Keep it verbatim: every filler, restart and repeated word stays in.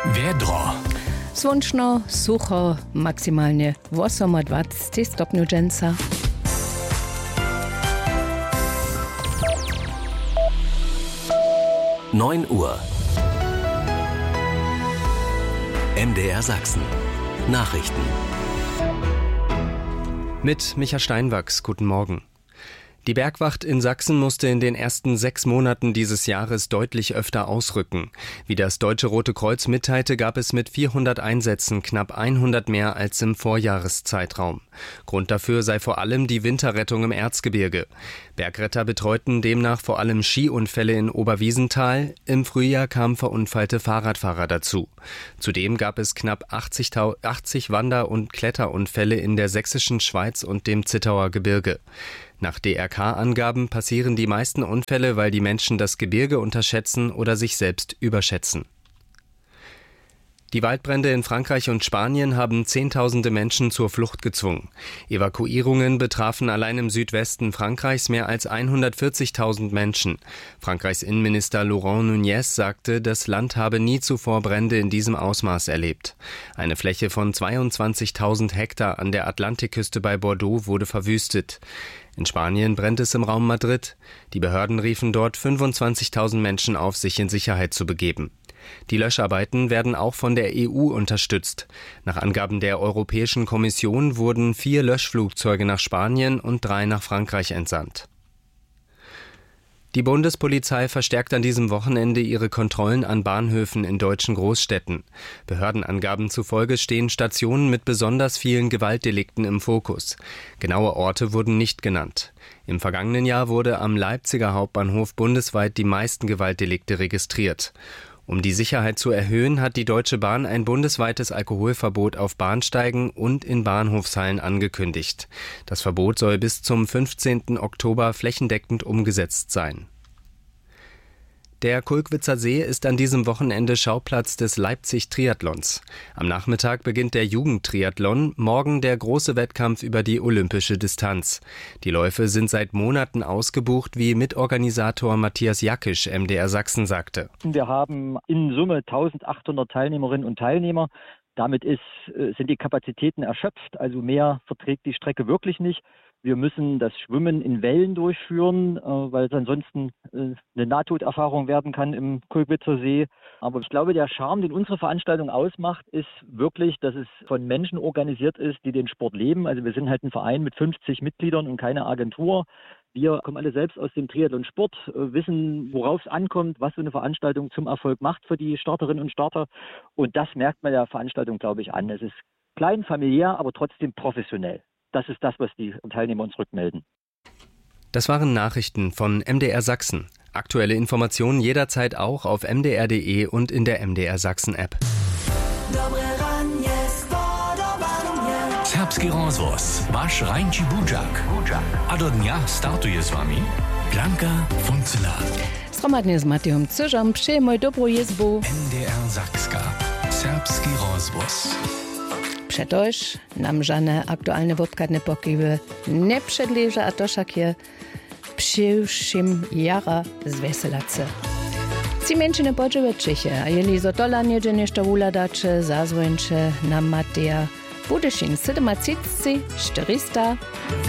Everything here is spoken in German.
Vedro. Słončno, sucho, maksymalnie osiem dwadzieścia stopni dżęca. neun Uhr. M D R Sachsen. Nachrichten. Mit Micha Steinwachs, guten Morgen. Die Bergwacht in Sachsen musste in den ersten sechs Monaten dieses Jahres deutlich öfter ausrücken. Wie das Deutsche Rote Kreuz mitteilte, gab es mit vierhundert Einsätzen knapp hundert mehr als im Vorjahreszeitraum. Grund dafür sei vor allem die Winterrettung im Erzgebirge. Bergretter betreuten demnach vor allem Skiunfälle in Oberwiesenthal. Im Frühjahr kamen verunfallte Fahrradfahrer dazu. Zudem gab es knapp achtzig Wander- und Kletterunfälle in der sächsischen Schweiz und dem Zittauer Gebirge. Nach D R K-Angaben passieren die meisten Unfälle, weil die Menschen das Gebirge unterschätzen oder sich selbst überschätzen. Die Waldbrände in Frankreich und Spanien haben Zehntausende Menschen zur Flucht gezwungen. Evakuierungen betrafen allein im Südwesten Frankreichs mehr als hundertvierzigtausend Menschen. Frankreichs Innenminister Laurent Nunez sagte, das Land habe nie zuvor Brände in diesem Ausmaß erlebt. Eine Fläche von zweiundzwanzigtausend Hektar an der Atlantikküste bei Bordeaux wurde verwüstet. In Spanien brennt es im Raum Madrid. Die Behörden riefen dort fünfundzwanzigtausend Menschen auf, sich in Sicherheit zu begeben. Die Löscharbeiten werden auch von der E U unterstützt. Nach Angaben der Europäischen Kommission wurden vier Löschflugzeuge nach Spanien und drei nach Frankreich entsandt. Die Bundespolizei verstärkt an diesem Wochenende ihre Kontrollen an Bahnhöfen in deutschen Großstädten. Behördenangaben zufolge stehen Stationen mit besonders vielen Gewaltdelikten im Fokus. Genaue Orte wurden nicht genannt. Im vergangenen Jahr wurde am Leipziger Hauptbahnhof bundesweit die meisten Gewaltdelikte registriert. Um die Sicherheit zu erhöhen, hat die Deutsche Bahn ein bundesweites Alkoholverbot auf Bahnsteigen und in Bahnhofshallen angekündigt. Das Verbot soll bis zum fünfzehnten Oktober flächendeckend umgesetzt sein. Der Kulkwitzer See ist an diesem Wochenende Schauplatz des Leipzig-Triathlons. Am Nachmittag beginnt der Jugendtriathlon, morgen der große Wettkampf über die olympische Distanz. Die Läufe sind seit Monaten ausgebucht, wie Mitorganisator Matthias Jackisch M D R Sachsen sagte. Wir haben in Summe eintausendachthundert Teilnehmerinnen und Teilnehmer. Damit ist, sind die Kapazitäten erschöpft, also mehr verträgt die Strecke wirklich nicht. Wir müssen das Schwimmen in Wellen durchführen, weil es ansonsten eine Nahtoderfahrung werden kann im Kulkwitzer See. Aber ich glaube, der Charme, den unsere Veranstaltung ausmacht, ist wirklich, dass es von Menschen organisiert ist, die den Sport leben. Also wir sind halt ein Verein mit fünfzig Mitgliedern und keine Agentur. Wir kommen alle selbst aus dem Triathlon-Sport, wissen, worauf es ankommt, was so eine Veranstaltung zum Erfolg macht für die Starterinnen und Starter. Und das merkt man der Veranstaltung, glaube ich, an. Es ist klein, familiär, aber trotzdem professionell. Das ist das, was die Teilnehmer uns rückmelden. Das waren Nachrichten von M D R Sachsen. Aktuelle Informationen jederzeit auch auf m d r punkt d e und in der M D R Sachsen App. Serbski rozvoz, vaš Rajnči Budžak. A do dnia startuje s vami Blanka Funzela. Sromadnie z Matejom Cyżom, przyjemoj dobrą jezbu. M D R Sakska. Serbski rozvoz. Przetoż nam żadne aktualne wopkadne pokiwy nie przedleża, a to wszak je przyjszym jara zweselace. Ci mężczyzny podżyweczycie, a jeli za dola niedzie nieszto uladacze, zazwończe na Mateja Budyszin siedemdziesiąt czterysta